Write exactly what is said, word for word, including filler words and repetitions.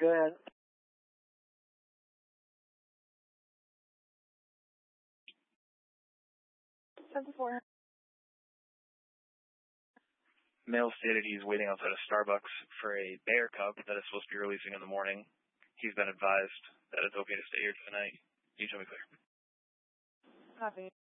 Go ahead. seven four. Male stated he's waiting outside a Starbucks for a bear cub that is supposed to be releasing in the morning. He's been advised that it's okay to stay here tonight. You show me clear. Copy.